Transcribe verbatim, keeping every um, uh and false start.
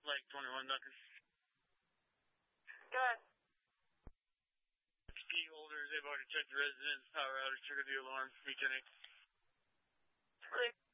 Lake twenty-one, Duncan. Good. Key holders, they've already checked the residence, power outage, triggered the alarm, reconnect. Clear.